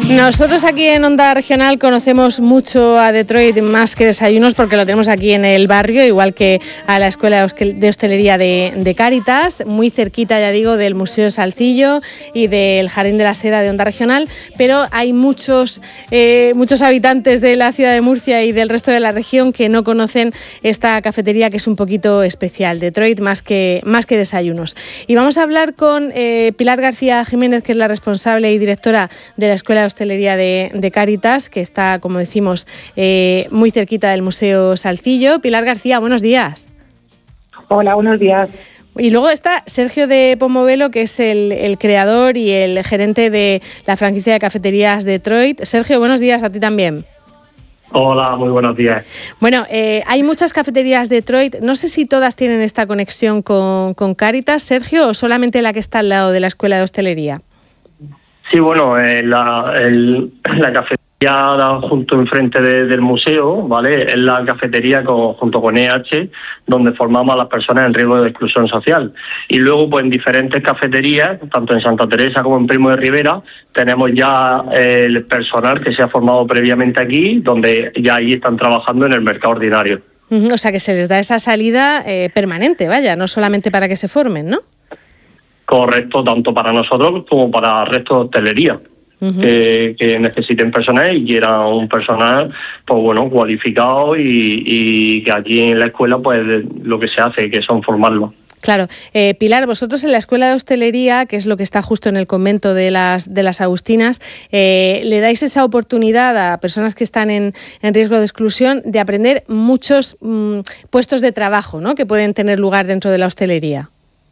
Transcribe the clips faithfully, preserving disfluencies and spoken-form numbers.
Nosotros aquí en Onda Regional conocemos mucho a Detroit más que desayunos porque lo tenemos aquí en el barrio, igual que a la Escuela de Hostelería de, de Cáritas, muy cerquita, ya digo, del Museo Salcillo y del Jardín de la Seda de Onda Regional, pero hay muchos, eh, muchos habitantes de la ciudad de Murcia y del resto de la región que no conocen esta cafetería, que es un poquito especial, Detroit más que, más que desayunos. Y vamos a hablar con eh, Pilar García Jiménez, que es la responsable y directora de la Escuela de Hostelería de, de Cáritas, que está, como decimos, eh, muy cerquita del Museo Salcillo. Pilar García, buenos días. Hola, buenos días. Y luego está Sergio de Pomovelo, que es el, el creador y el gerente de la franquicia de cafeterías Detroit. Sergio, buenos días a ti también. Hola, muy buenos días. Bueno, eh, hay muchas cafeterías Detroit. No sé si todas tienen esta conexión con, con Cáritas, Sergio, o solamente la que está al lado de la Escuela de Hostelería. Sí, bueno, eh, la, el, la cafetería junto enfrente de, del museo, ¿vale? Es la cafetería con, junto con E H, donde formamos a las personas en riesgo de exclusión social. Y luego, pues en diferentes cafeterías, tanto en Santa Teresa como en Primo de Rivera, tenemos ya eh, el personal que se ha formado previamente aquí, donde ya ahí están trabajando en el mercado ordinario. O sea, que se les da esa salida eh, permanente, vaya, no solamente para que se formen, ¿no? Correcto, tanto para nosotros como para el resto de hostelería. Uh-huh. que, que necesiten personal y quieran un personal, pues bueno, cualificado y, y que aquí en la escuela pues lo que se hace, que son formarlos. Claro. Eh, Pilar, vosotros en la Escuela de Hostelería, que es lo que está justo en el convento de las de las Agustinas, eh, le dais esa oportunidad a personas que están en, en riesgo de exclusión de aprender muchos mmm, puestos de trabajo, ¿no?, que pueden tener lugar dentro de la hostelería.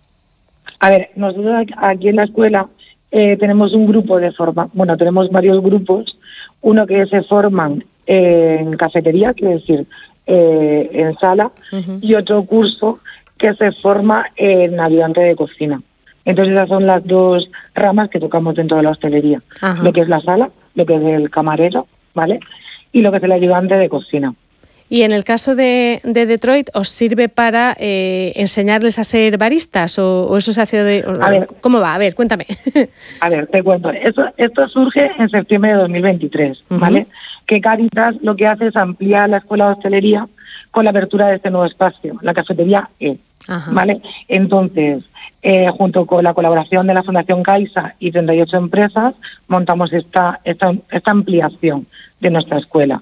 A ver, nosotros aquí en la escuela eh, tenemos un grupo de forma, bueno, tenemos varios grupos, uno que se forman eh, en cafetería, quiere decir, eh, en sala, uh-huh. y otro curso que se forma en ayudante de cocina. Entonces esas son las dos ramas que tocamos dentro de la hostelería, uh-huh. lo que es la sala, lo que es el camarero, ¿vale?, y lo que es el ayudante de cocina. Y en el caso de, de Detroit, ¿os sirve para eh, enseñarles a ser baristas o, o eso se hace de...? A ver, ¿cómo va? A ver, cuéntame. A ver, te cuento. Esto, esto surge en septiembre de dos mil veintitrés, ¿vale? Uh-huh. Que Cáritas lo que hace es ampliar la escuela de hostelería con la apertura de este nuevo espacio, la cafetería E, uh-huh. ¿vale? Entonces, eh, junto con la colaboración de la Fundación Caixa y treinta y ocho empresas, montamos esta, esta, esta ampliación de nuestra escuela.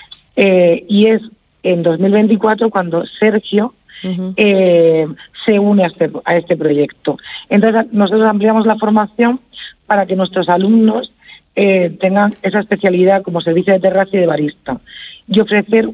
Eh, y es en dos mil veinticuatro cuando Sergio uh-huh. eh, se une a este, a este proyecto. Entonces nosotros ampliamos la formación para que nuestros alumnos eh, tengan esa especialidad como servicio de terraza y de barista y ofrecer